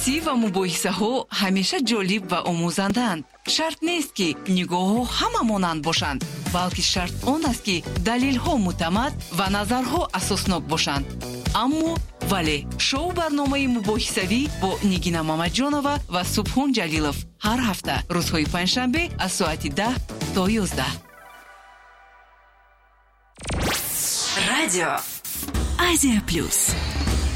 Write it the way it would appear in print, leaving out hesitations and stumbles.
بحثی و مباحثه‌ها همیشه جالب و آموزندند. شرط نیست که نگاه‌ها همه مانند باشند، بلکه شرط آن است که دلیل‌ها معتمد و نظرها اساسناک باشند. اما ولی شو برنامه مباحثوی با نگینا مامدجانова و سبحان جلیلов هر هفته روزهای پنجشنبه از ساعت 10 تا 11. Радио Азия Плюс.